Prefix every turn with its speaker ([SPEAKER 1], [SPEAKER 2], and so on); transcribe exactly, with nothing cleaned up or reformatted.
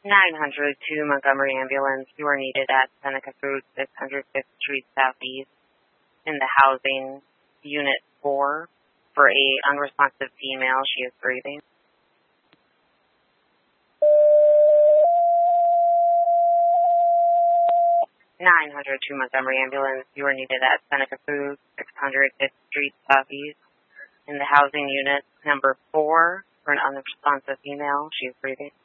[SPEAKER 1] nine hundred to Montgomery Ambulance. You are needed at Seneca Foods, six hundred fifth Street Southeast, in the housing unit four for a unresponsive female. She is breathing. nine hundred to Montgomery Ambulance. You are needed at Seneca Foods, six hundred fifth Street Southeast, in the housing unit number four for an unresponsive female. She is breathing.